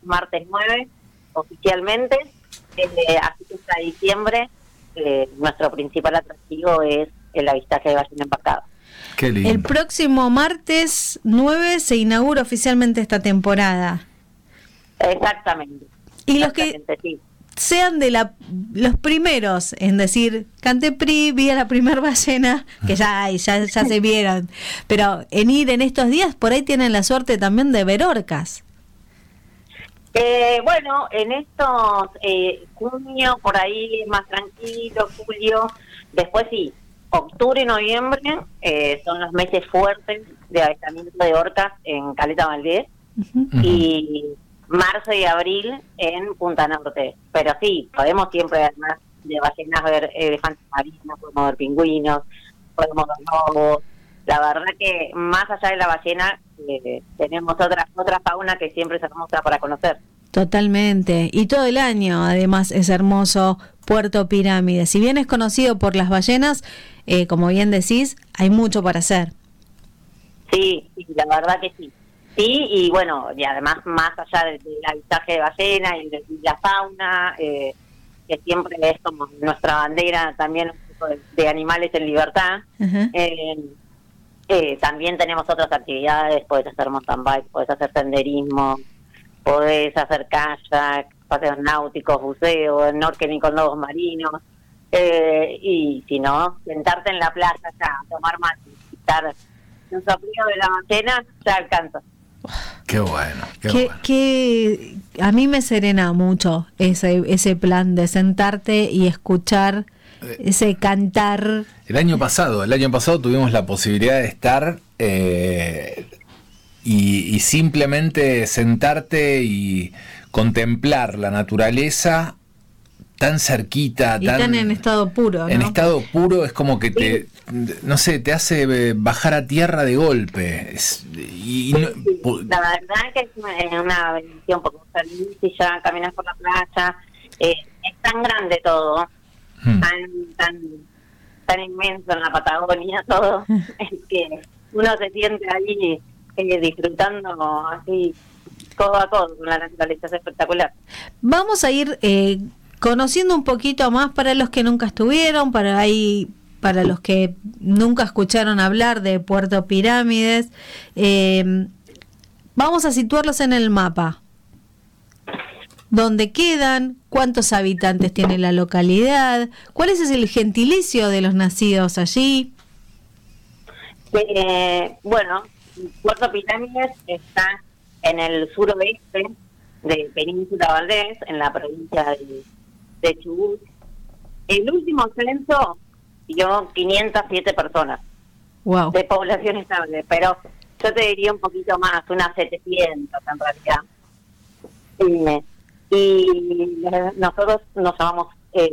martes 9, oficialmente, así que hasta diciembre nuestro principal atractivo es el avistaje de ballena embarcada. Qué lindo. El próximo martes 9 se inaugura oficialmente esta temporada. Exactamente. Y los que Sí. sean los primeros en decir, canté PRI, vi a la primer ballena, que ya se vieron, pero en ir en estos días, por ahí tienen la suerte también de ver orcas. Bueno, en estos junio, por ahí más tranquilo, julio, después sí, octubre y noviembre son los meses fuertes de avistamiento de orcas en Caleta Valdés, y marzo y abril en Punta Norte. Pero sí, podemos siempre, además de ballenas, ver elefantes marinos, podemos ver pingüinos, podemos ver lobos. La verdad que más allá de la ballena tenemos otra fauna que siempre es hermosa para conocer. Totalmente, y todo el año además es hermoso Puerto Pirámides. Si bien es conocido por las ballenas, como bien decís, hay mucho para hacer. Sí, la verdad que sí. Sí, y bueno, y además más allá del avistaje de ballena y de la fauna, que siempre es como nuestra bandera también un poco de animales en libertad. También tenemos otras actividades, podés hacer mountain bike, podés hacer senderismo, podés hacer kayak, paseos náuticos, buceo, snorkeling con lobos marinos, y si no, sentarte en la playa ya, tomar mate, estar un soplío de la ballena, ya alcanza. Qué bueno, que a mí me serena mucho ese plan de sentarte y escuchar ese cantar. El año pasado tuvimos la posibilidad de estar y simplemente sentarte y contemplar la naturaleza tan cerquita, y tan en estado puro, ¿no? En estado puro es como que te hace bajar a tierra de golpe. La verdad que es una bendición, porque salís y ya caminas por la playa, es tan grande todo, tan inmenso en la Patagonia todo, es que uno se siente ahí disfrutando así codo a codo con la naturaleza, es espectacular. Vamos a ir conociendo un poquito más para los que nunca estuvieron, para los que nunca escucharon hablar de Puerto Pirámides. Vamos a situarlos en el mapa. ¿Dónde quedan? ¿Cuántos habitantes tiene la localidad? ¿Cuál es el gentilicio de los nacidos allí? Bueno, Puerto Pirámides está en el suroeste de Península Valdés, en la provincia de Chubut. El último censo dio 507 personas. Wow. De población estable, pero yo te diría un poquito más, unas 700 en realidad. Y nosotros nos llamamos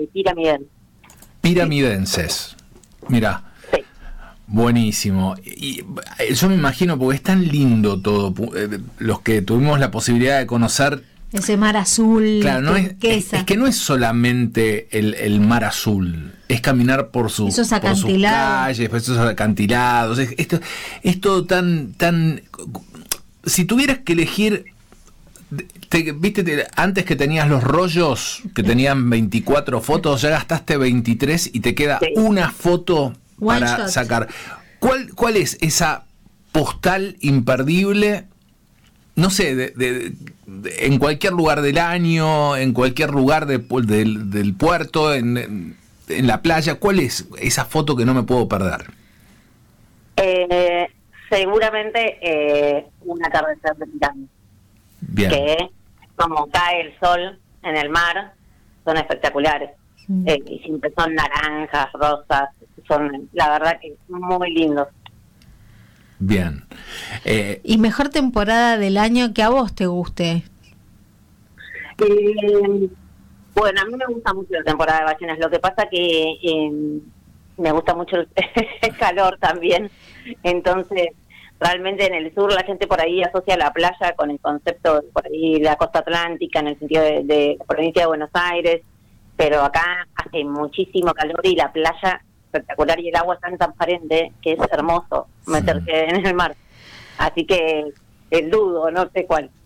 piramidenses. Mirá. Sí. Buenísimo. Y yo me imagino, porque es tan lindo todo, los que tuvimos la posibilidad de conocer ese mar azul. Claro, es que no es solamente el mar azul, es caminar por sus calles, por esos acantilados, es todo tan... Si tuvieras que elegir, viste, antes que tenías los rollos, que tenían 24 fotos, ya gastaste 23 y te queda una foto para sacar. ¿Cuál es esa postal imperdible? No sé, en cualquier lugar del año, en cualquier lugar del puerto, en la playa, ¿cuál es esa foto que no me puedo perder? Seguramente un atardecer de pirámide. Bien. Que como cae el sol en el mar, son espectaculares. Y siempre son naranjas, rosas, son la verdad que muy lindos. Bien. ¿Y mejor temporada del año que a vos te guste? Bueno, a mí me gusta mucho la temporada de ballenas. Lo que pasa que me gusta mucho el calor también. Entonces, realmente en el sur la gente por ahí asocia la playa con el concepto de por ahí la costa atlántica, en el sentido de la provincia de Buenos Aires. Pero acá hace muchísimo calor y la playa espectacular y el agua es tan transparente que es hermoso meterse en el mar. Así que dudo, no sé cuál.